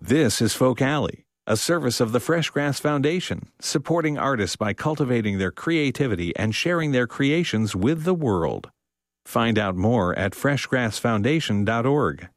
This is Folk Alley, a service of the Freshgrass Foundation, supporting artists by cultivating their creativity and sharing their creations with the world. Find out more at freshgrassfoundation.org.